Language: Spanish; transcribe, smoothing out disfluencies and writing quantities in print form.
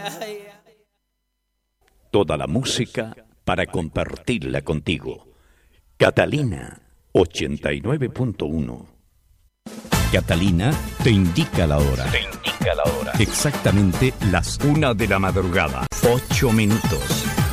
Toda la música para compartirla contigo. Catalina 89.1. Catalina te indica la hora. Te indica la hora. Exactamente las 1 de la madrugada. 8 minutos.